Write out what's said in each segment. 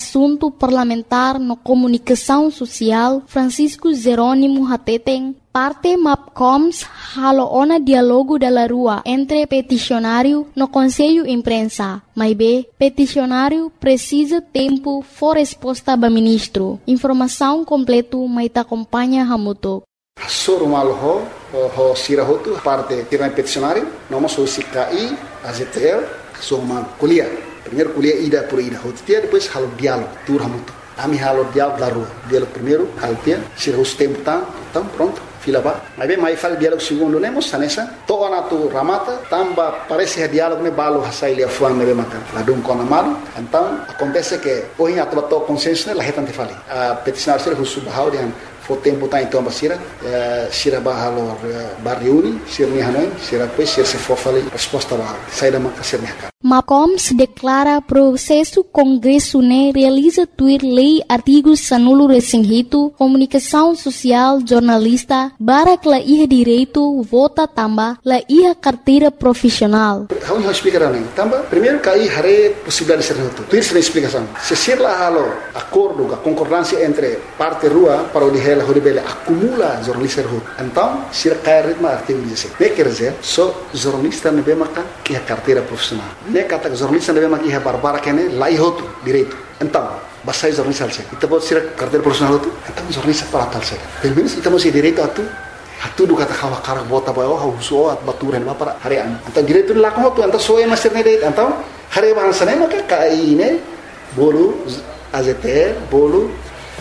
assunto parlamentar no comunicação social Francisco Jerônimo Hateteng, parte MAPCOMS haloona diálogo da rua entre peticionário no Conselho Imprensa. Mas peticionário precisa tempo for resposta do ministro. Informação completa mas acompanha Hamuto. Sorumal ho sirahotu parte tirang peticionário, nós o CKI, AZTL, soma kuliah. Primeiro kuliah ida por ida, hotia depois halo diálogo, tur Hamuto. Ami halo diálogo da rua. Diálogo primeiro, altia, sirahus tempo então pronto. Fila ba, mas fala diálogo segundo nemos sanesa, toa na tu ramata, tamba parece diálogo ne balo hasai lia fuan nebe makan, ladung kona malu, então acontece que hoje atual to consenso ne lahetan te fali, a peticionário ser husu bahau dengan fo tempo tá então basira, sira bahalo barriuni, sir ni hanoi, sira depois sir se for fali resposta ba, sai da maka sir ni haka. MAPCOMS declara processo Congresso ne realiza tuir lei artigos sanulo resinghito, comunicação social, jornalista, barak la iha direito, vota tamba, la iha carteira profissional. Hau explicar nem, tamba, primeiro cai hare possibilidade de ser reto. Tuir sem explicação. Se ser lá halo acordo, a concordância entre parte rua para o dihela horibele acumula jornalista rua. Então, se cai ritmo artigo 16. Ne quer dizer, só jornalista ne bemaka que a carteira profissional. Ne kata jornalista ne bemaka que a barbara que ne lá ihoto direito. Então, basai jornalista alse. Ita pode ser carteira profissional tu. Então jornalista para tal se. Pelo menos ita mesti direito atu. Hatu do kata kawa karak bota bayo hauso at baturan ba para harian. Então direito lá com tu, então só é master ne direito. Então, hari bahasa ne maka kai ne bolu AZT bolu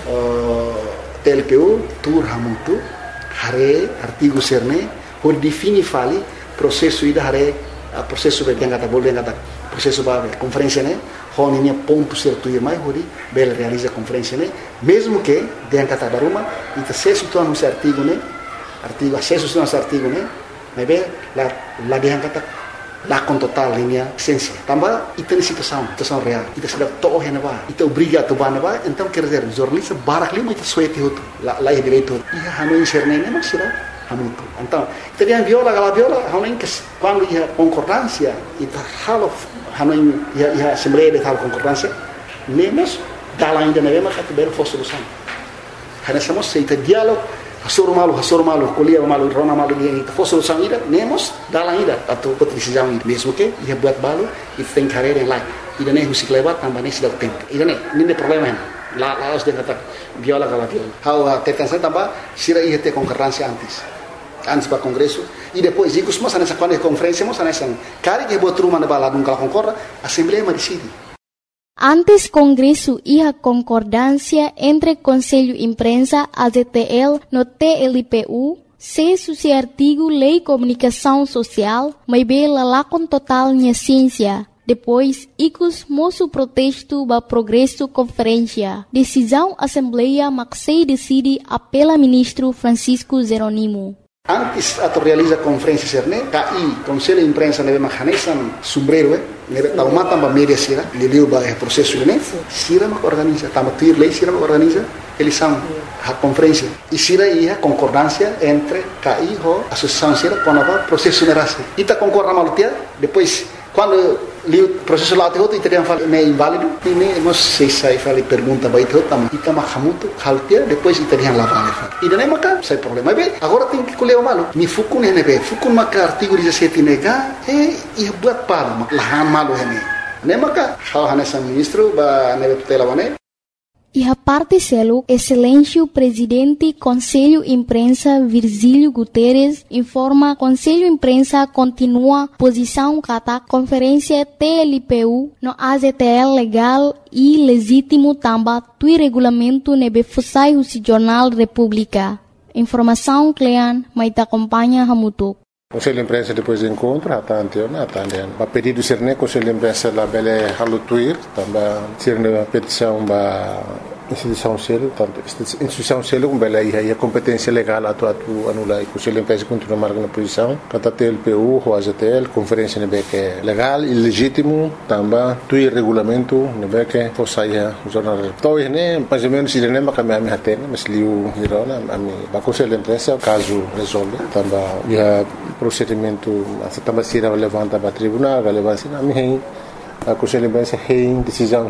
TLPU tur Hamutu hare artigo serne por defini fali processo ida hare processo be yang kata boleh kata processo ba conferência ne honinya ponto certo ir mai hori bel realiza conferência ne mesmo que yang kata daruma ita acesso tu anu artigo ne artigo acesso tu anu artigo ne be la yang kata lá com total linha essência. Também tem situação real. Ita sudah toh yang apa? Ita obriga tu ban apa? Então quer dizer, jornalista barak lima ita suete hotu, lá é direito. Ia hanu inserne nem mas sira hamutu. Então, ita dia viola, hanu que quando ia concordância, ita halo hanu ia assembleia de tal concordância, nemos dala ainda na mesma categoria for solução. Hana somos ita diálogo Hasur malu, kuliah malu, rona malu dia itu for solução ida, nemos dalam ida atau decisão ida. Mesmo que ia buat balu, itu tem carreira yang lain. Ida ne musik lewat tambah ne sudah tempo. Ida ne, ini problema ini. Lá os dia kata viola kala viola. How tetan saya tambah sira ia te concordância antes para congresso e depois ikut semua nessa quando conferência semua nessa cari que buat rumah na bala kala concorda, assembleia ma decide. Antes Congresso ia concordância entre Conselho Imprensa, AZTL, no TLPU, se suci artigo Lei Comunicação Social, mas bela lá com total minha ciência. Depois, icos moço protesto ba progresso conferência. Decisão Assembleia Maxei decide apela ministro Francisco Jerônimo. Antes atau realiza conferência serne, KI, Conselho de Imprensa nebe mahanesan sombrero, nebe taumatan ba media sira, liliu ba processo ne, sira mak organiza, tama tuir lei sira mak organiza, eles são a conferência. E sira ia concordância entre KI ho associação sira com a processo nerase. Ita concorda malutia, depois quando o processo lá te outro italiano fala é inválido, e nem nós sei sai fala pergunta vai te outro, ita mahamuto haltia, depois italiano lá vale. E daí maca sai problema. Bem, agora tem que colher o malo. Mi fukun é nebe, fukun maca artigo 17 nega, e buat palo, lahan malo hene. Nem maca, hal hanesa ministro ba nebe tutela wane. E a parte selo, Excelência Presidente Conselho Imprensa Virgílio Guterres informa Conselho Imprensa continua posição kata conferência TLPU no AZTL legal e legítimo tamba tui regulamento nebe fusai o Jornal República. Informação Clean, mas te acompanha Hamutuk. Conselho de Imprensa depois do encontro, attendiam. A pedido ser ne Conselho de Imprensa la bele halutuir, também ser ne petição ba instituição selo, tanto instituição selo com bele aí a competência legal atu anula e Conselho de Imprensa continua marcando posição, kata TLPU, o AZTL, conferência ne que legal e legítimo, também tui regulamento ne que fosaia jornal. Então ne mais ou menos ele ne makamami hatene, mas liu hirona ami ba Conselho de Imprensa caso resolve, também procedimento também se levanta para tribunal relevância na minha a Conselho de Imprensa tem decisão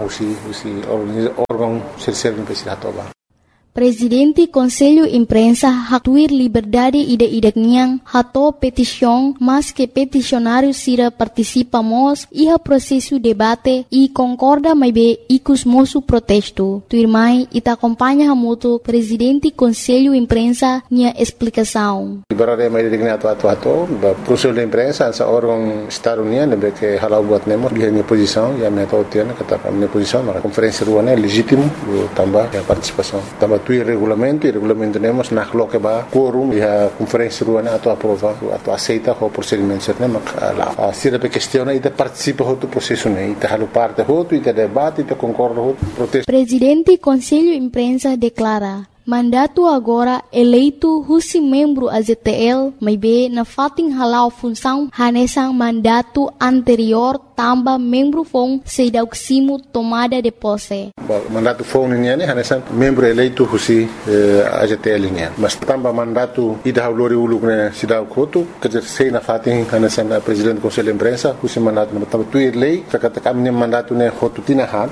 órgão serceiro no Pesiratoba. Presidente Conselho Imprensa hatuir liberdade ida-idakniang hato petição, mas que peticionário sira participamos iha processo debate e concorda mais bem icus moço protesto. Tuirmai ita acompanha hamuto Presidente Conselho Imprensa nia explicação. Liberdade mais idakniang hato Conselho de Imprensa essa órgão Estado União lembra que halau buat nemos dia minha posição e a minha tautiana kata minha posição na conferência ruana legítimo tambah a participação tambah tu regulamento temos na que ba quorum e a conferência ruana atau aprova atau aceita o procedimento certo mak lá se a questiona e participa do processo né e halu parte hoto e debate e concorda hoto protesto. Presidente Conselho Imprensa declara mandato agora eleito husi membro AZTL may be na fating halau função hanesang mandato anterior tamba membro fong sedauksimo tomada de posse. Mandato fong niya hanesang membro eleito husi AZTL niya. Mas tamba mandato ida haulori uluk na sidauk hotu kajer sei na fating hanesang presidente Conselho Imprensa husi mandato na tamba tuir lei kakata kami mandato ne hotu tinahan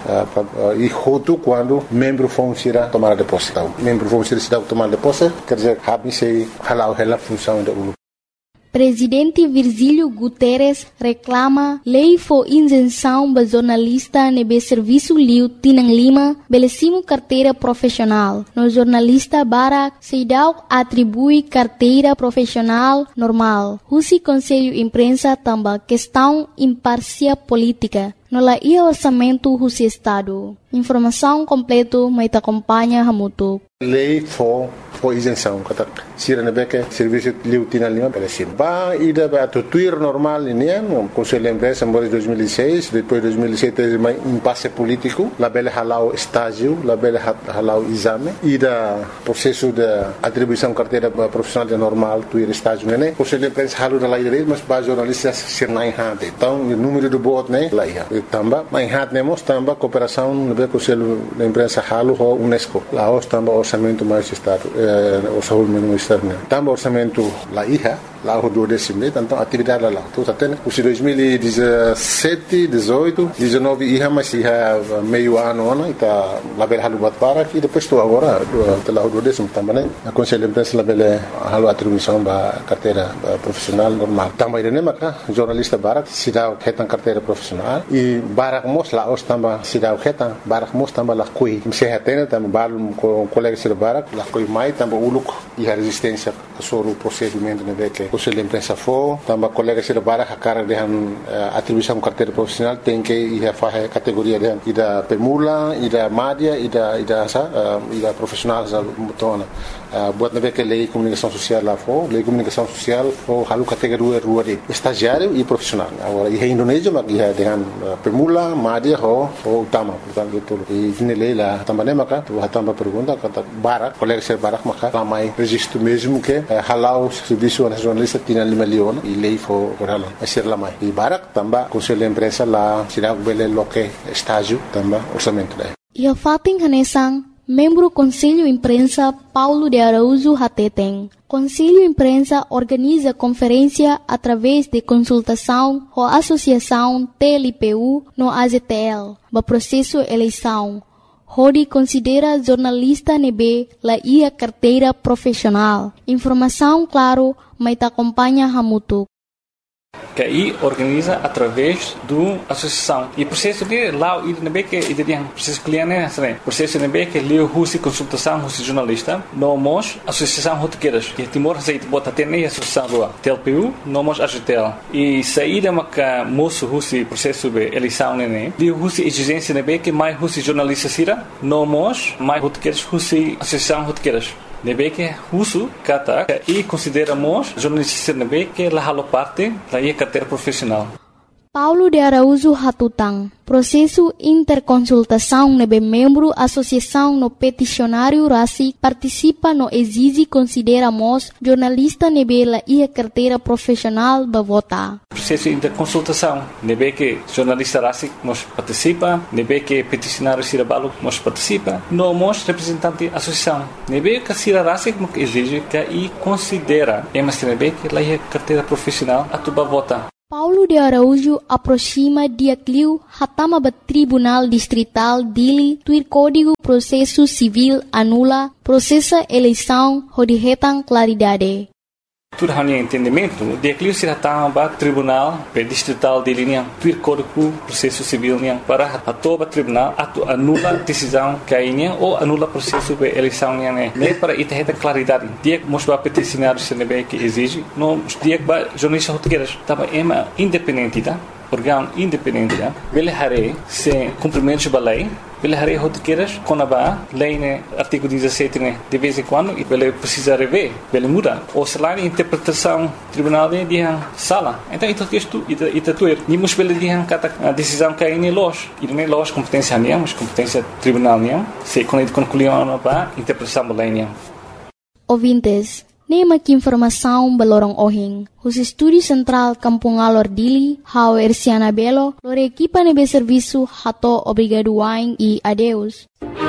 e hotu quando membro fong sira tomada de posse. Vamos ser tomar de posse, quer dizer, habise halau hela função da ULU. Presidente Virgílio Guterres reclama lei for isenção ba jornalista nebe serviço liu Tinang Lima belecimo carteira profissional. No jornalista Barak Seidau atribui carteira profissional normal. Husi Conselho Imprensa tamba questão imparcial política. No la ia orçamento husi Estado. Informação completo mai ta acompanha hamutu. Lei for isenção kata sira nebeke serviço liu Tinang Lima belecimo. Ba ida ba tuir normal ini no Conselho de Imprensa em 2006, depois 2007 teve mais impasse político, la bela halau estágio, la bela halau exame ida processo de atribuição carteira profissional de normal tuir estágio né. Conselho de Imprensa halu da lei mas ba jornalistas ser nai hade. Então o número de bot né lá ia. Tamba mai hat nemos tamba cooperação no Conselho de Imprensa halu ho UNESCO. Lá os tamba orçamento mais Estado orçamento externo. Tamba orçamento lá ia lá o 12 então atividade lá tudo até o 2017 18 19 ia mas ia meio ano né tá lá bela halu bat para e depois tu agora lá o 12 também a Conselho de Imprensa lá bela halu atribuição ba carteira profissional normal também né maka jornalista Barak sidau hetan carteira profissional e Barak mos lá os tamba sidau hetan Barak mos tamba lá coi se hatena tamba balum com colega sir Barak lá coi mai tamba uluk e a resistência sobre o procedimento né que Conselho de Imprensa for, também colega sira Barak a cara de atribuição carteira profissional tem que ir a fazer categoria de ida pemula, ida média, ida profissional za mutona. Buat nebe que lei comunicação social lá for, lei comunicação social for halu categoria rua de estagiário e profissional. Agora e Indonésia mas ia dengan pemula, média ho utama, portanto itu. E ini lei lá também maka tu também pergunta kata Barak, colega sira Barak maka ramai registro mesmo que halau serviço jornalista Tinang Lima Leon e lei for orala asir lamai e Barak tamba Conselho de Imprensa lá sirag bele loke estágio tamba orçamento daí. Ia fating hanesang membro Conselho Imprensa Paulo de Araújo Hateteng. Conselho Imprensa organiza conferência através de consultação com a Associação TLPU no AZTL, ba processo eleição. Hodi considera jornalista nebe la ia carteira profissional. Informação claro, mas ta acompanha hamutu. Que aí organiza através do associação e processo de lá o nebe que ideia processo cliente né processo nebe que leu husi consultação husi jornalista nomos associação rotequeiras que Timor aceita bota ter nem associação do TLPU nomos AGTL e saída maca moço husi processo de eleição né leu husi exigência nebe que mais husi jornalista sira nomos mais rotequeiras husi associação rotequeiras nebe que husu kata e consideramos jornalista nebe que la halo parte da carteira profissional. Paulo de Araújo Hatutang. Processo interconsultação nebe membro associação no peticionário RACI participa no exige consideramos jornalista nebe la ia carteira profissional ba vota. Processo interconsultação nebe que jornalista RACI nos participa, nebe que peticionário Sirabalo nos participa, nós representante associação nebe que Sira RACI exige que e considera, mas nebe que la ia carteira profissional a tuba vota. Paulo de Araújo aproxima dia Clio hatama ba Tribunal Distrital Dili tuir Código Processo Civil anula processa eleição rodihetang claridade. Tudo hanya entendimento, dia Clio se hatama ba Tribunal Distrital Dili niang tuir Código Processo Civil niang para hatoba tribunal atu anula decisão kainya ou anula processo de eleição niang ne para itaheta claridade. Dia mos ba peticionário senebe que exige, no dia ba jornalista rotegueiras tava ema independente, tá? Órgão independente, tá? Bele hare se cumprimentos ba lei, bele hare rotegueiras conaba lei né artigo 17 né de vez em quando e bele precisa rever, bele muda ou salário interpretação tribunal de dia sala. Então isso ita tuer ni mos bele dia kata decisão cai ni los, e nem los competência niang, mas competência tribunal niang, se quando concluiu ba interpretação ba lei niang. Ouvintes, nema que informação belorong ohing. Os estúdios central Kampung Alor Dili, hao Erciana Belo, lore equipa nebe serviço hato obrigado waing e adeus.